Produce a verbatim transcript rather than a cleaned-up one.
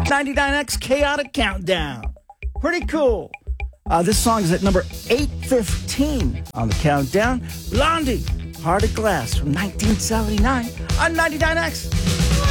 ninety-nine X Chaotic Countdown. Pretty cool. Uh, this song is at number eight fifteen on the countdown. Blondie, Heart of Glass from nineteen seventy-nine on ninety-nine X.